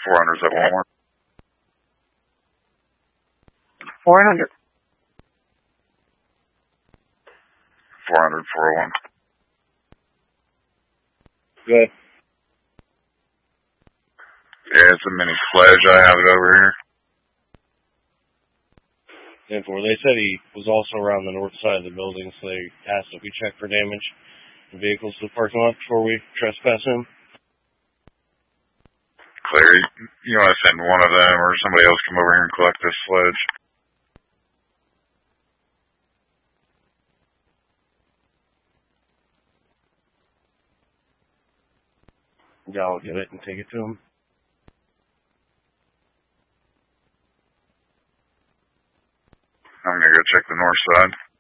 400's at Walmart. 400. 400, 401. Good. Yeah, it's a mini Sledge. I have it over here. 10-4. They said he was also around the north side of the building, so they asked if we check for damage in vehicles to the parking lot before we trespass him. Clear. You want to send one of them or somebody else come over here and collect this Sledge? Yeah, I'll get it and take it to him. I'm going to go check the north side.